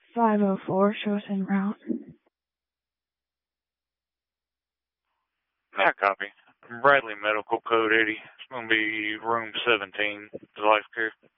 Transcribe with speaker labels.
Speaker 1: 504, show us en route.
Speaker 2: Yeah, copy. Bradley Medical Code 80. It's going to be room 17, the life care.